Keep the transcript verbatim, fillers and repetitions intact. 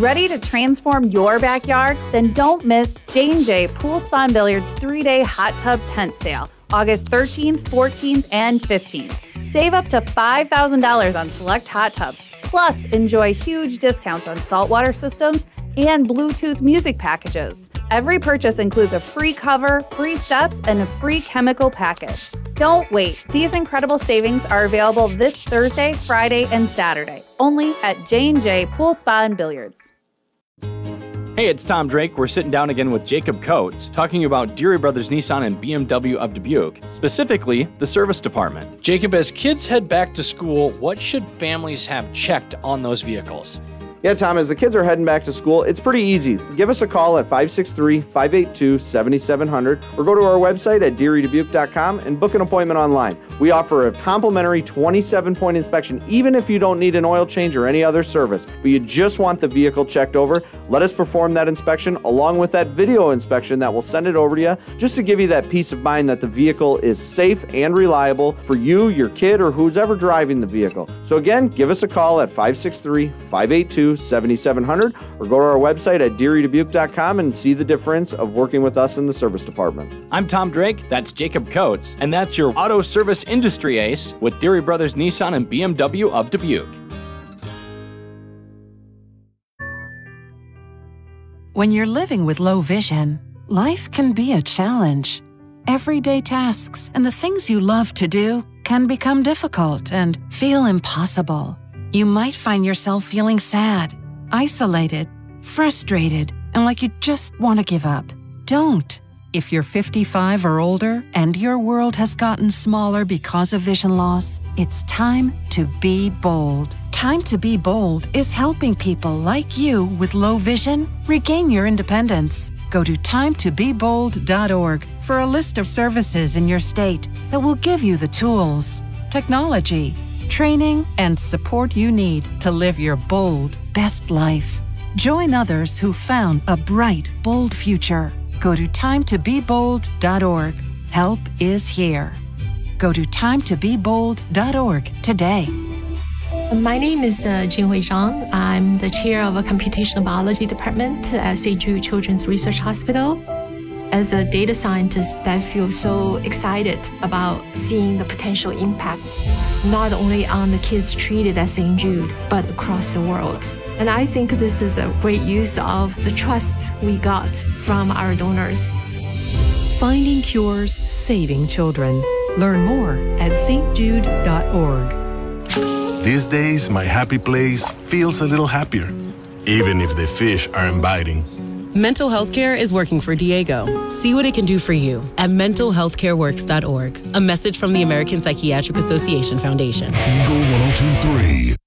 Ready to transform your backyard? Then don't miss J and J Pool Spa and Billiards three-day hot tub tent sale, August thirteenth, fourteenth, and fifteenth. Save up to five thousand dollars on select hot tubs, plus enjoy huge discounts on saltwater systems and Bluetooth music packages. Every purchase includes a free cover, free steps, and a free chemical package. Don't wait. These incredible savings are available this Thursday, Friday, and Saturday, only at J and J Pool Spa and Billiards. Hey, it's Tom Drake. We're sitting down again with Jacob Coates, talking about Deary Brothers Nissan and B M W of Dubuque, specifically the service department. Jacob, as kids head back to school, what should families have checked on those vehicles? Yeah, Tom, as the kids are heading back to school, it's pretty easy. Give us a call at five six three, five eight two, seven seven zero zero or go to our website at deary dubuque dot com and book an appointment online. We offer a complimentary twenty-seven point inspection, even if you don't need an oil change or any other service, but you just want the vehicle checked over. Let us perform that inspection along with that video inspection that will send it over to you, just to give you that peace of mind that the vehicle is safe and reliable for you, your kid, or who's ever driving the vehicle. So again, give us a call at five six three, five eight two, seven seven zero zero or go to our website at deary dubuque dot com and see the difference of working with us in the service department. I'm Tom Drake, that's Jacob Coates, and that's your auto service industry ace with Deary Brothers Nissan and B M W of Dubuque. When you're living with low vision, life can be a challenge. Everyday tasks and the things you love to do can become difficult and feel impossible. You might find yourself feeling sad, isolated, frustrated, and like you just want to give up. Don't. If you're fifty-five or older and your world has gotten smaller because of vision loss, it's time to be bold. Time to be bold is helping people like you with low vision regain your independence. Go to time to be bold dot org for a list of services in your state that will give you the tools, technology, training, and support you need to live your bold, best life. Join others who found a bright, bold future. Go to time to be bold dot org. Help is here. Go to time to be bold dot org today. My name is uh, Jinhui Zhang. I'm the chair of a computational biology department at Saint Jude Children's Research Hospital. As a data scientist, I feel so excited about seeing the potential impact, not only on the kids treated at Saint Jude, but across the world. And I think this is a great use of the trust we got from our donors. Finding cures, saving children. Learn more at s t jude dot org. These days, my happy place feels a little happier, even if the fish aren't biting. Mental health care is working for Diego. See what it can do for you at mental health care works dot org. A message from the American Psychiatric Association Foundation. Eagle one oh two point three.